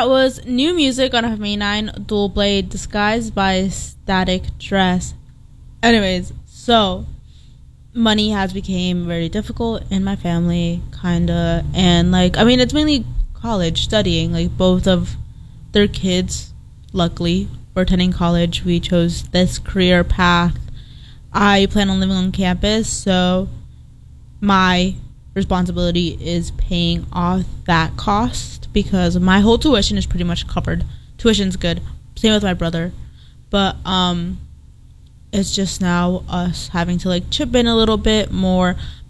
that was New Music on FMA9 Dual Blade Disguised by Static Dress. Anyways, so money has become very difficult in my family, kinda, and like, I mean, it's mainly college studying. Like, both of their kids, luckily, were attending college. We chose this career path. I plan on living on campus, so my responsibility is paying off that cost because my whole tuition is pretty much covered. Tuition's good. Same with my brother. But it's just now us having to like chip in a little bit more.